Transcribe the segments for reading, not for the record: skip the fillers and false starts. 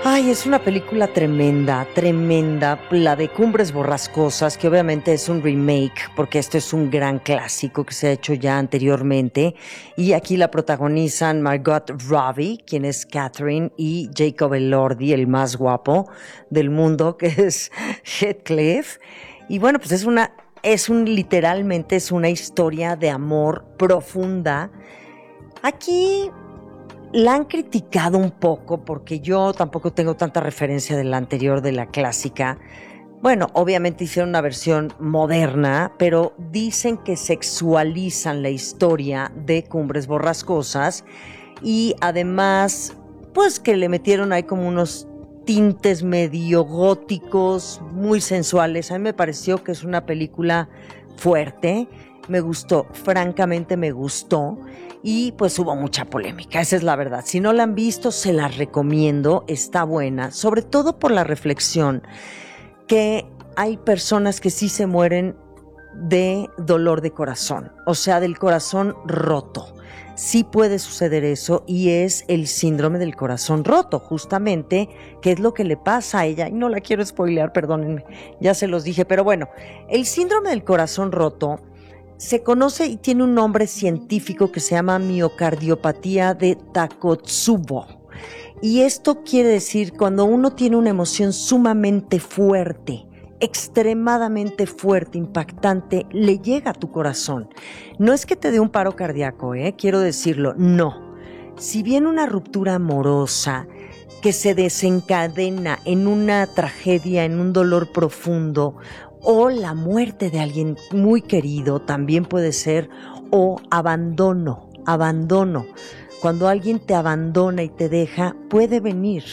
Ay, es una película tremenda, tremenda, la de Cumbres Borrascosas, que obviamente es un remake, porque esto es un gran clásico que se ha hecho ya anteriormente, y aquí la protagonizan Margot Robbie, quien es Catherine, y Jacob Elordi, el más guapo del mundo, que es Heathcliff, y bueno, pues literalmente es una historia de amor profunda. Aquí la han criticado un poco porque yo tampoco tengo tanta referencia de la anterior, de la clásica. Bueno, obviamente hicieron una versión moderna, pero dicen que sexualizan la historia de Cumbres Borrascosas y además, pues que le metieron ahí como unos tintes medio góticos, muy sensuales. A mí me pareció que es una película fuerte, me gustó, francamente me gustó y pues hubo mucha polémica, esa es la verdad. Si no la han visto, se la recomiendo, está buena, sobre todo por la reflexión que hay personas que sí se mueren de dolor de corazón, o sea, del corazón roto. Sí puede suceder eso y es el síndrome del corazón roto, justamente, que es lo que le pasa a ella. Y no la quiero spoilear, perdónenme, ya se los dije, pero bueno, el síndrome del corazón roto se conoce y tiene un nombre científico que se llama miocardiopatía de Takotsubo. Y esto quiere decir cuando uno tiene una emoción sumamente fuerte, extremadamente fuerte, impactante, le llega a tu corazón. No es que te dé un paro cardíaco, quiero decirlo, no. Si bien una ruptura amorosa que se desencadena en una tragedia, en un dolor profundo, o la muerte de alguien muy querido también puede ser, o abandono. Cuando alguien te abandona y te deja, puede venir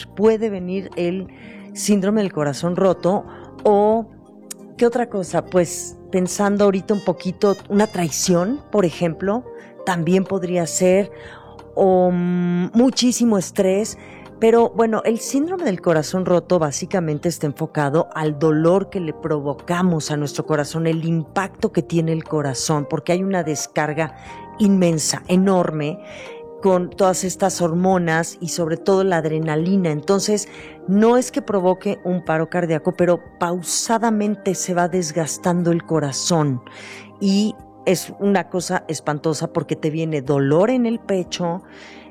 el síndrome del corazón roto. O, ¿qué otra cosa? Pues pensando ahorita un poquito, una traición, por ejemplo, también podría ser, o muchísimo estrés. Pero bueno, el síndrome del corazón roto básicamente está enfocado al dolor que le provocamos a nuestro corazón, el impacto que tiene el corazón, porque hay una descarga inmensa, enorme, con todas estas hormonas y sobre todo la adrenalina. Entonces, no es que provoque un paro cardíaco, pero pausadamente se va desgastando el corazón y es una cosa espantosa porque te viene dolor en el pecho,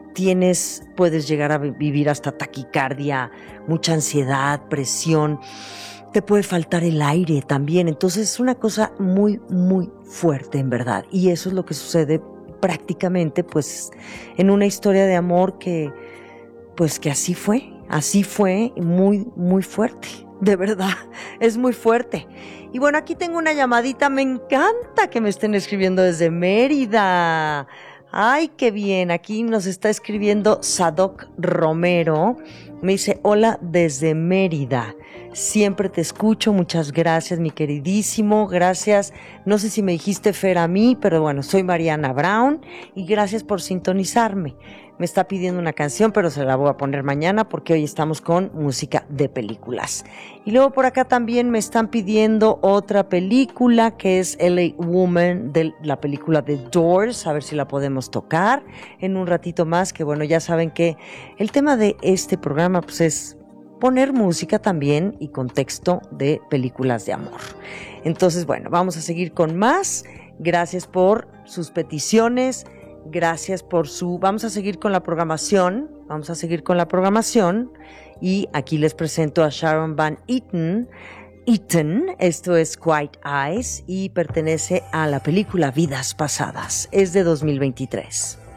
puedes llegar a vivir hasta taquicardia, mucha ansiedad, presión, te puede faltar el aire también. Entonces es una cosa muy, muy fuerte en verdad. Y eso es lo que sucede prácticamente pues en una historia de amor que así fue, muy, muy fuerte, de verdad, es muy fuerte. Y bueno, aquí tengo una llamadita, me encanta que me estén escribiendo desde Mérida. Ay, qué bien, aquí nos está escribiendo Sadoc Romero, me dice, hola desde Mérida, siempre te escucho, muchas gracias mi queridísimo, gracias, no sé si me dijiste Fer a mí, pero bueno, soy Mariana Brown y gracias por sintonizarme. Me está pidiendo una canción, pero se la voy a poner mañana porque hoy estamos con música de películas. Y luego por acá también me están pidiendo otra película que es LA Woman, de la película The Doors, a ver si la podemos tocar en un ratito más, que bueno, ya saben que el tema de este programa pues es poner música también y contexto de películas de amor. Entonces, bueno, vamos a seguir con más. Gracias por sus peticiones. Gracias por vamos a seguir con la programación y aquí les presento a Sharon Van Eaton, esto es Quiet Eyes y pertenece a la película Vidas Pasadas, es de 2023.